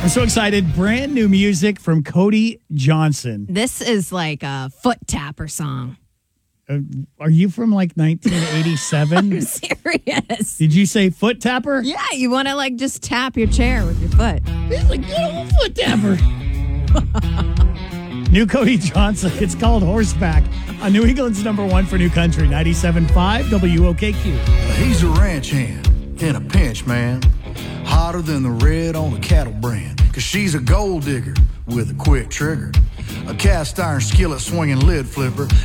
I'm so excited. Brand new music from Cody Johnson. This is like a foot tapper song. Are you from like 1987? I'm serious. Did you say foot tapper? Yeah, you want to like just tap your chair with your foot. It's like good old foot tapper. New Cody Johnson. It's called Horseback on New England's #1 for New Country, 97.5 WOKQ. He's a ranch hand in a pinch, man. Hotter than the red on a cattle brand. Cause she's a gold digger with a quick trigger. A cast iron skillet swinging lid flipper.